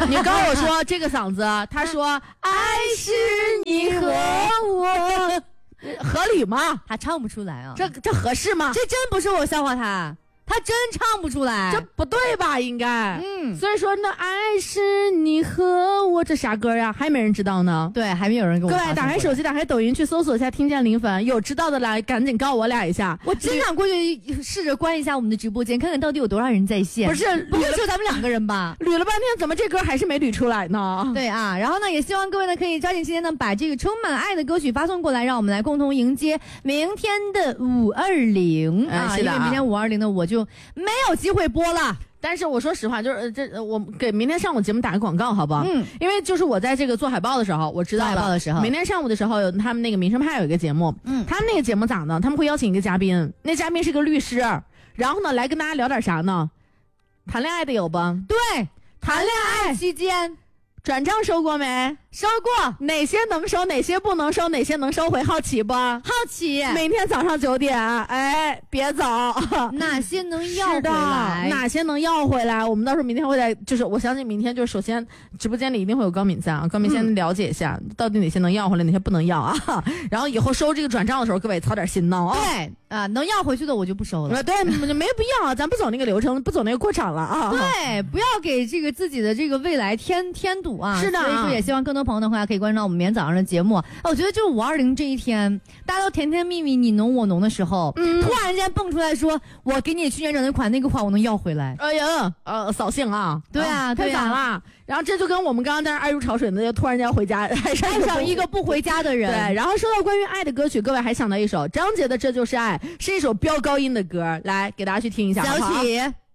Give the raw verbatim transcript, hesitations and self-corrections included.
你跟我说这个嗓子，他说爱是你和我，合理吗？ 他唱不出来啊， 这这合适吗？ 这真不是我笑话他。他真唱不出来， 这不对吧？应该， 嗯， 所以说那爱是你和我，这啥歌呀？还没人知道呢。 对，还没有人给我。 各位，打开手机，打开抖音，去搜索一下“听见零粉”，有知道的来赶紧告我俩一下。 我真想过去试着关一下我们的直播间，看看到底有多少人在线。 不是， 不会就咱们两个人吧？ 捋了半天，怎么这歌还是没捋出来呢？ 对啊，然后呢，也希望各位呢可以抓紧时间呢，把这个充满爱的歌曲发送过来，让我们来共同迎接明天的五二零啊！ 是的啊， 因为明天五二零呢，我就没有机会播了。 但是我说实话，就是这我给明天上午节目打个广告，好不好？ 嗯， 因为就是我在这个做海报的时候，我知道了。 做海报的时候， 明天上午的时候有他们那个民生派有一个节目， 嗯， 他们那个节目咋呢？他们会邀请一个嘉宾，那嘉宾是个律师，然后呢来跟大家聊点啥呢？谈恋爱的有不？ 对， 谈恋爱期间。 转账收过没？ 收过。 哪些能收，哪些不能收，哪些能收回？好奇不？好奇。 明天早上九点，哎，别走。 哪些能要回来？ 哪些能要回来？我们到时候明天会在，就是我相信明天就是首先直播间里一定会有高敏在啊，高敏先了解一下、嗯、到底哪些能要回来，哪些不能要啊。然后以后收这个转账的时候，各位操点心呢啊。 对啊，能要回去的我就不收了。 对，没必要，咱不走那个流程，不走那个过场了啊。 对，不要给这个自己的这个未来添添堵啊。 是的， 所以说也希望更多朋友的话可以关注到我们明天早上的节目。我觉得就五二零这一天，大家都甜甜蜜蜜你侬我侬的时候，嗯，突然间蹦出来说，我给你去年整的款那个款我能要回来。 哎呀，呃，扫兴啊！ 对啊， 太惨了。然后这就跟我们刚刚在那爱如潮水的，就突然间回家，爱上一个不回家的人。 对，然后说到关于爱的歌曲，各位还想到一首张杰的《这就是爱》，是一首飙高音的歌，来给大家去听一下。 小曲。